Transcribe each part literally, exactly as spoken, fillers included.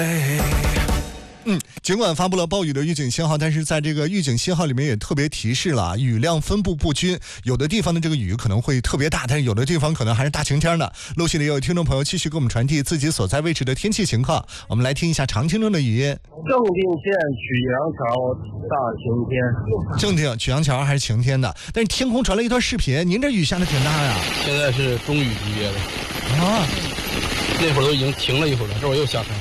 嗯，尽管发布了暴雨的预警信号，但是在这个预警信号里面也特别提示了雨量分布不均，有的地方的这个雨可能会特别大，但是有的地方可能还是大晴天的。陆续里有听众朋友继续给我们传递自己所在位置的天气情况，我们来听一下常听中的语音。 正定县曲阳桥大晴天， 正定曲阳桥还是晴天的，但是天空传来一段视频，您这雨下的挺大呀。 现在是中雨级别的啊， 那会儿都已经停了一会儿了，这会儿又下开了。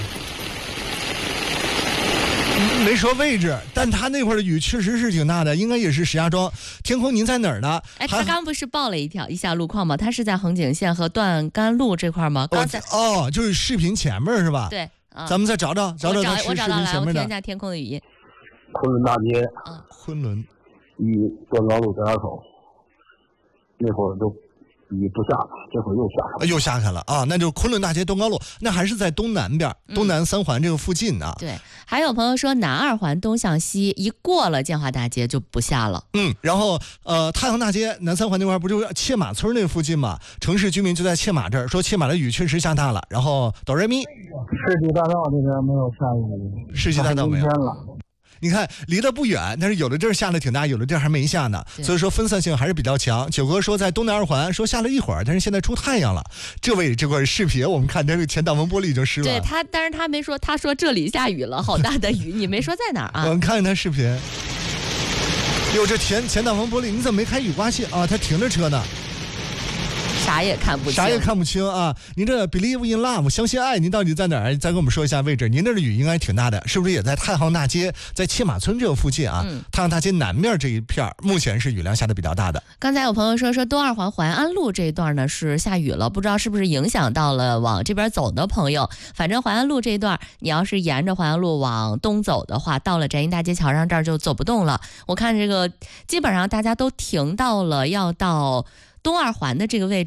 没说位置，但他那会儿的雨确实是挺大的，应该也是石家庄。天空您在哪儿呢？ 哎，他刚刚不是报了一条一下路况吗？他是在横景线和段甘路这块吗？刚才哦, 哦，就是视频前面是吧？ 对，嗯、 咱们再找找找找他我找到了， 视频前面的。 我听一下天空的语音。 昆仑大街， 嗯， 昆仑与段甘路交叉口，那会儿都雨不下了，这会儿又下开了， 又下开了啊！那就昆仑大街东高路，那还是在东南边，嗯、东南三环这个附近呢。 对，还有朋友说南二环东向西一过了建华大街就不下了。 嗯，然后呃太阳大街南三环那块不就是切马村那附近嘛？城市居民就在切马这儿说，切马的雨确实下大了。然后哆来咪， 世纪大道这边没有下雨， 世纪大道没有。 了。 你看离得不远，但是有的地儿下的挺大，有的地儿还没下呢，所以说分散性还是比较强。九哥说在东南二环说下了一会儿，但是现在出太阳了。这位这块视频我们看，这个前挡风玻璃已经湿了。 对他，但是他没说，他说这里下雨了，好大的雨，你没说在哪儿啊？ 我们看看他视频，哟，这前前挡风玻璃，你怎么没开雨刮器啊？他停着车呢。 啥也看不清， 啥也看不清啊！您这 Believe in Love 相信爱，您到底在哪儿？再跟我们说一下位置。您这的雨应该挺大的，是不是也在太行大街，在切马村这个附近啊？嗯、太行大街南面这一片，目前是雨量下的比较大的。 刚才有朋友说说东二环淮安路这一段呢是下雨了，不知道是不是影响到了往这边走的朋友。反正淮安路这一段，你要是沿着淮安路往东走的话，到了宅阴大街桥上这儿就走不动了。我看这个基本上大家都停到了要到东二环的这个位置。